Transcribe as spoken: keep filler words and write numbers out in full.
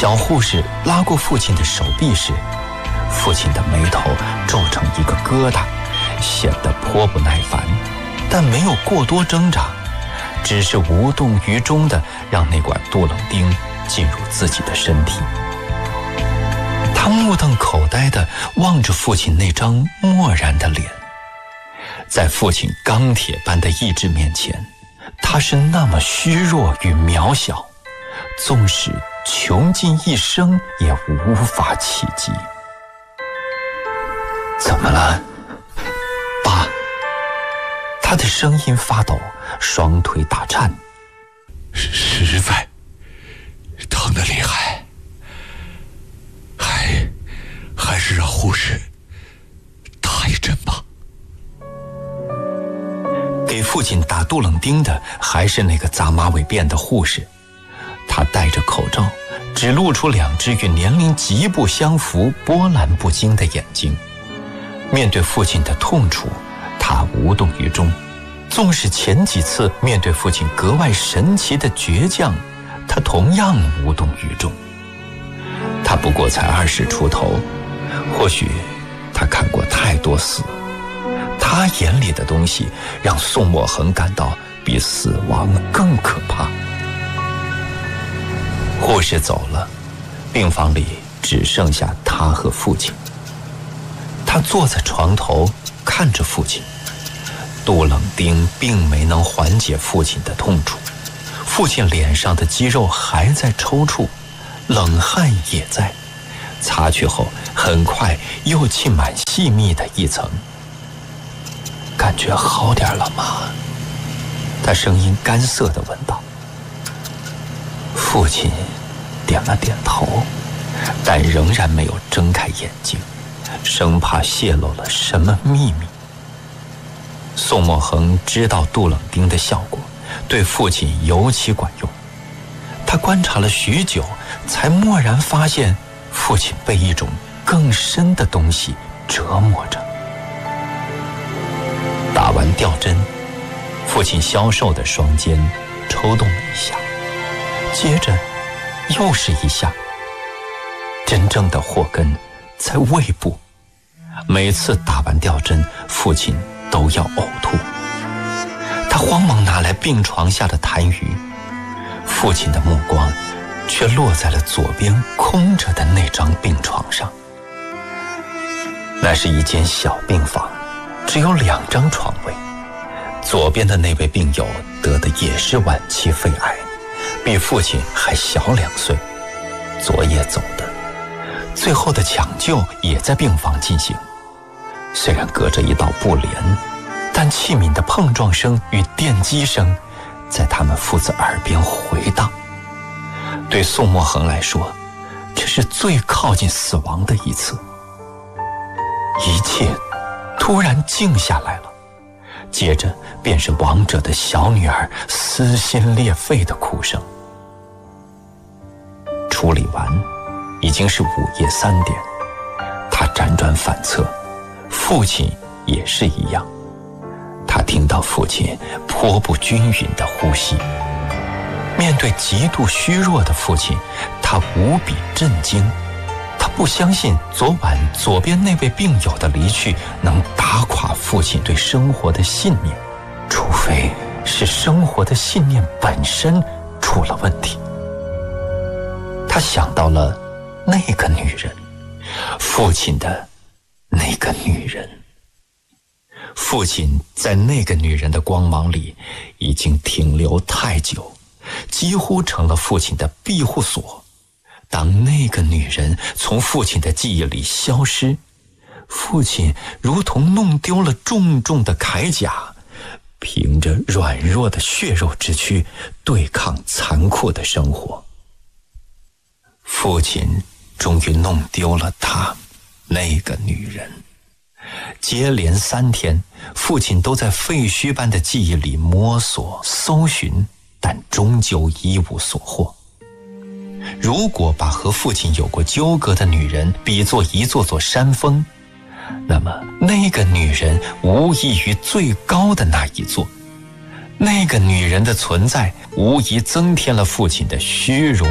小护士拉过父亲的手臂时，父亲的眉头皱成一个疙瘩，显得颇不耐烦，但没有过多挣扎，只是无动于衷地让那管杜冷丁进入自己的身体。他目瞪口呆地望着父亲那张漠然的脸，在父亲钢铁般的意志面前，他是那么虚弱与渺小，纵使穷尽一生也无法企及。怎么了，爸？他的声音发抖，双腿打颤。 实在疼得厉害，还还是让护士打一针吧。 给父亲打杜冷丁的还是那个扎马尾辫的护士，他戴着口罩，只露出两只与年龄极不相符、波澜不惊的眼睛。面对父亲的痛楚，他无动于衷。纵使前几次面对父亲格外神奇的倔强，他同样无动于衷。他不过才二十出头，或许他看过太多死，他眼里的东西让宋墨恒感到比死亡更可怕。护士走了，病房里只剩下他和父亲。他坐在床头看着父亲，杜冷丁并没能缓解父亲的痛楚，父亲脸上的肌肉还在抽搐，冷汗也在，擦去后很快又浸满细密的一层。感觉好点了吗？他声音干涩地问道。父亲点了点头，但仍然没有睁开眼睛，生怕泄露了什么秘密。宋墨恒知道杜冷丁的效果对父亲尤其管用，他观察了许久，才蓦然发现父亲被一种更深的东西折磨着。打完吊针，父亲消瘦的双肩抽动了一下，接着又是一下。真正的祸根在胃部，每次打完吊针，父亲都要呕吐。他慌忙拿来病床下的痰盂，父亲的目光却落在了左边空着的那张病床上。那是一间小病房，只有两张床位。左边的那位病友得的也是晚期肺癌，比父亲还小两岁，昨夜走的。最后的抢救也在病房进行，虽然隔着一道布帘，但器皿的碰撞声与电击声在他们父子耳边回荡。对宋墨恒来说，这是最靠近死亡的一次。一切突然静下来了，接着便是亡者的小女儿撕心裂肺的哭声。处理完，已经是午夜三点，他辗转反侧，父亲也是一样。他听到父亲颇不均匀的呼吸。面对极度虚弱的父亲，他无比震惊。他不相信昨晚左边那位病友的离去能打垮父亲对生活的信念，除非是生活的信念本身出了问题。他想到了那个女人，父亲的那个女人。父亲在那个女人的光芒里已经停留太久，几乎成了父亲的庇护所。当那个女人从父亲的记忆里消失，父亲如同弄丢了重重的铠甲，凭着软弱的血肉之躯对抗残酷的生活。父亲终于弄丢了她，那个女人。接连三天，父亲都在废墟般的记忆里摸索搜寻，但终究一无所获。如果把和父亲有过纠葛的女人比作一座座山峰，那么那个女人无异于最高的那一座。那个女人的存在无疑增添了父亲的虚荣